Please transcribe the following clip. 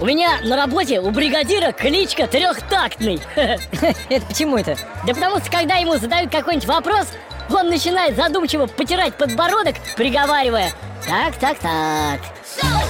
У меня на работе у бригадира кличка Трехтактный. Это почему это? Да потому что когда ему задают какой-нибудь вопрос, он начинает задумчиво потирать подбородок, приговаривая: так.